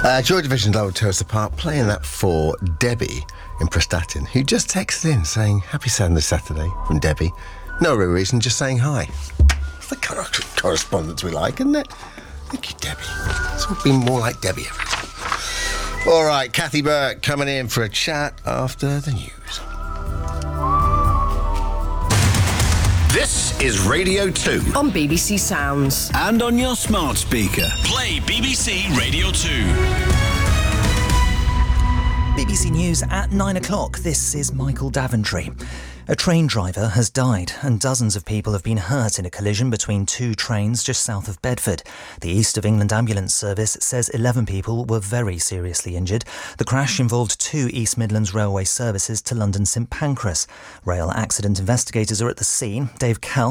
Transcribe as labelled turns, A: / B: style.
A: Joy Division Lower Terrace Park playing that for Debbie in Prestatyn, who just texted in saying, happy Sunday Saturday from Debbie. No real reason, just saying hi. That's the kind of correspondence we like, isn't it? Thank you, Debbie. It's all been more like Debbie every time. All right, Kathy Burke coming in for a chat after the news.
B: This is Radio 2
C: on BBC Sounds
B: and on your smart speaker.
D: Play BBC Radio 2.
E: BBC News at 9 o'clock. This is Michael Daventry. A train driver has died and dozens of people have been hurt in a collision between two trains just south of Bedford. The East of England Ambulance Service says 11 people were very seriously injured. The crash involved two East Midlands Railway services to London St Pancras. Rail accident investigators are at the scene. Dave Kell